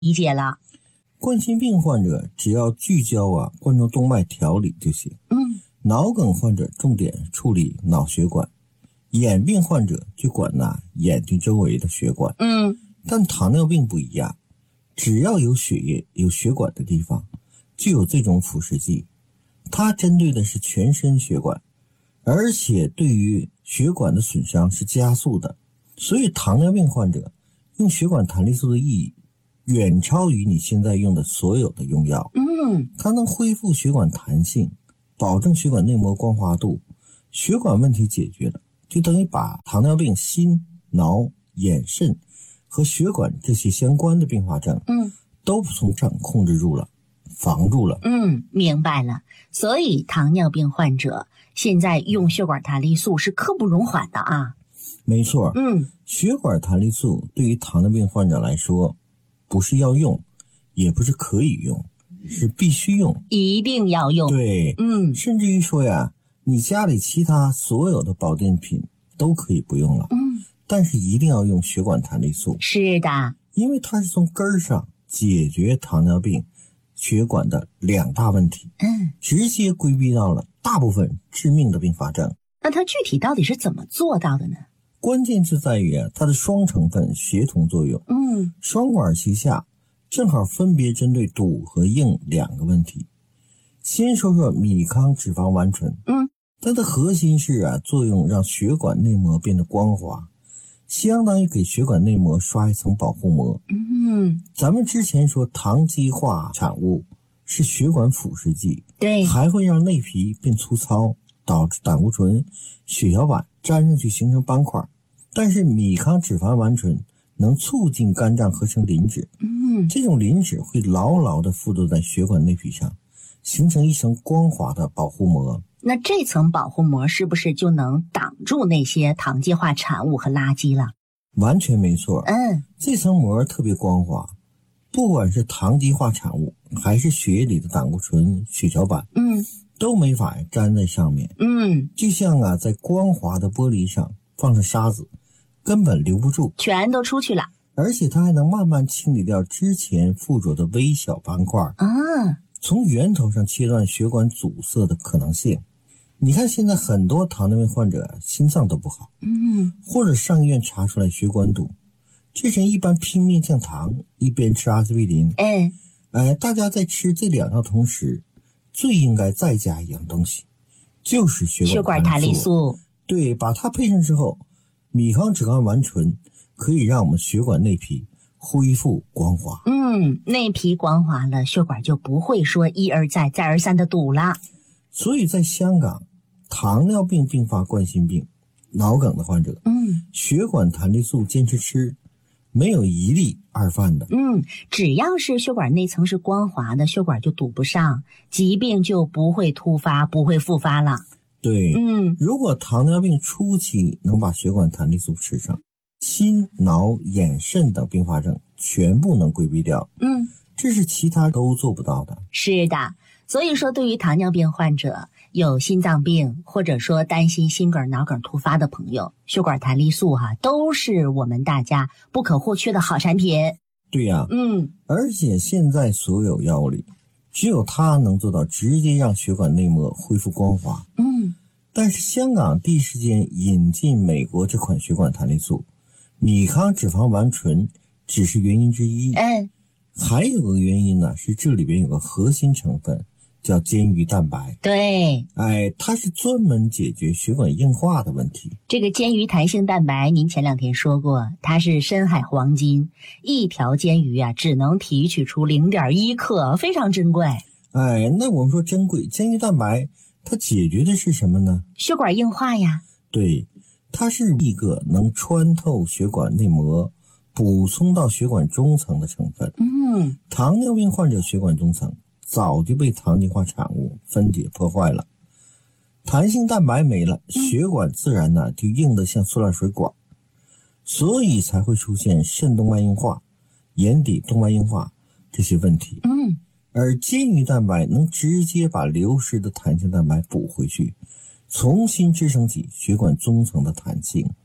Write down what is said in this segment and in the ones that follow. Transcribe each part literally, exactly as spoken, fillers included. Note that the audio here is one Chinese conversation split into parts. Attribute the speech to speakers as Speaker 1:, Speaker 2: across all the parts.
Speaker 1: 理解了。
Speaker 2: 冠心病患者只要聚焦啊，关注动脉调理就行。
Speaker 1: 嗯，
Speaker 2: 脑梗患者重点处理脑血管，眼病患者就管呐眼睛周围的血管。
Speaker 1: 嗯，
Speaker 2: 但糖尿病不一样，只要有血液、有血管的地方，就有这种辅食剂。它针对的是全身血管，而且对于血管的损伤是加速的。所以糖尿病患者用血管弹力素的意义远超于你现在用的所有的用药。
Speaker 1: 嗯，
Speaker 2: 它能恢复血管弹性，保证血管内膜光滑度，血管问题解决了，就等于把糖尿病心、脑、眼、肾和血管这些相关的并发症，
Speaker 1: 嗯，
Speaker 2: 都从上控制住了，防住了。
Speaker 1: 嗯，明白了。所以糖尿病患者现在用血管弹力素是刻不容缓的啊。
Speaker 2: 没错，
Speaker 1: 嗯，
Speaker 2: 血管弹力素对于糖尿病患者来说，不是要用，也不是可以用，是必须用，
Speaker 1: 一定要用。
Speaker 2: 对，
Speaker 1: 嗯，
Speaker 2: 甚至于说呀，你家里其他所有的保健品都可以不用了。
Speaker 1: 嗯，
Speaker 2: 但是一定要用血管弹力素。
Speaker 1: 是的，
Speaker 2: 因为它是从根儿上解决糖尿病血管的两大问题，
Speaker 1: 嗯，
Speaker 2: 直接规避到了大部分致命的并发症。
Speaker 1: 那它具体到底是怎么做到的呢？
Speaker 2: 关键就在于啊，它的双成分协同作用，
Speaker 1: 嗯，
Speaker 2: 双管齐下，正好分别针对堵和硬两个问题。先说说米康脂肪烷醇，
Speaker 1: 嗯，
Speaker 2: 它的核心是啊，作用让血管内膜变得光滑，相当于给血管内膜刷一层保护膜。
Speaker 1: 嗯，
Speaker 2: 咱们之前说糖基化产物是血管腐蚀剂，
Speaker 1: 对，
Speaker 2: 还会让内皮变粗糙，导致胆固醇、血小板粘上去形成斑块。但是米康脂肪烷醇能促进肝脏合成磷脂，
Speaker 1: 嗯，
Speaker 2: 这种磷脂会牢牢地附着在血管内皮上，形成一层光滑的保护膜。
Speaker 1: 那这层保护膜是不是就能挡住那些糖基化产物和垃圾了？
Speaker 2: 完全没错，
Speaker 1: 嗯，
Speaker 2: 这层膜特别光滑，不管是糖基化产物还是血液里的胆固醇、血小板，
Speaker 1: 嗯，
Speaker 2: 都没法粘在上面。
Speaker 1: 嗯，
Speaker 2: 就像啊，在光滑的玻璃上放上沙子，根本留不住，
Speaker 1: 全都出去了。
Speaker 2: 而且它还能慢慢清理掉之前附着的微小斑块，
Speaker 1: 啊，
Speaker 2: 从源头上切断血管阻塞的可能性。你看现在很多糖尿病患者心脏都不好，
Speaker 1: 嗯，
Speaker 2: 或者上医院查出来血管堵，这人一般拼命降糖，一边吃阿司匹林。
Speaker 1: 哎，
Speaker 2: 哎，大家在吃这两药同时，最应该再加一样东西，就是血管
Speaker 1: 血管弹力素。
Speaker 2: 对，把它配上之后，米康脂肪烷醇可以让我们血管内皮恢复光滑。
Speaker 1: 嗯，内皮光滑了，血管就不会说一而再再而三的堵了。
Speaker 2: 所以在香港，糖尿病并发冠心病、脑梗的患者，
Speaker 1: 嗯，
Speaker 2: 血管弹力素坚持吃，没有一例二犯的。
Speaker 1: 嗯，只要是血管内层是光滑的，血管就堵不上，疾病就不会突发，不会复发了。
Speaker 2: 对，
Speaker 1: 嗯，
Speaker 2: 如果糖尿病初期能把血管弹力素吃上，心、脑、眼、肾等并发症全部能规避掉。
Speaker 1: 嗯，
Speaker 2: 这是其他都做不到的。
Speaker 1: 是的。所以说，对于糖尿病患者有心脏病，或者说担心心梗、脑梗突发的朋友，血管弹力素哈、啊，都是我们大家不可或缺的好产品。
Speaker 2: 对呀、啊，
Speaker 1: 嗯，
Speaker 2: 而且现在所有药物里，只有它能做到直接让血管内膜恢复光滑。
Speaker 1: 嗯，
Speaker 2: 但是香港第一时间引进美国这款血管弹力素，米康脂肪烷醇只是原因之一。
Speaker 1: 嗯，
Speaker 2: 还有个原因呢，是这里边有个核心成分。叫煎鱼蛋白，
Speaker 1: 对，
Speaker 2: 哎，它是专门解决血管硬化的问题。
Speaker 1: 这个煎鱼弹性蛋白，您前两天说过，它是深海黄金，一条煎鱼啊，只能提取出 零点一克，非常珍贵。
Speaker 2: 哎，那我们说珍贵，煎鱼蛋白它解决的是什么呢？
Speaker 1: 血管硬化呀。
Speaker 2: 对，它是一个能穿透血管内膜，补充到血管中层的成分。
Speaker 1: 嗯，
Speaker 2: 糖尿病患者血管中层早就被糖基化产物分解破坏了，弹性蛋白没了，血管自然呢就硬得像塑料水管，所以才会出现肾动脉硬化、眼底动脉硬化这些问题。
Speaker 1: 嗯，
Speaker 2: 而煎鱼蛋白能直接把流失的弹性蛋白补回去，重新支撑起血管中层的弹性。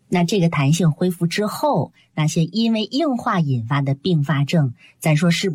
Speaker 1: 那这个弹性恢复之后，那些因为硬化引发的并发症，咱说是